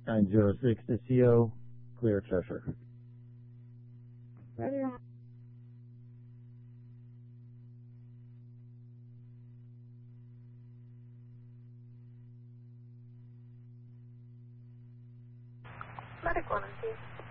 906 to CO, clear Cheshire. Ready. Medic 1 and 2.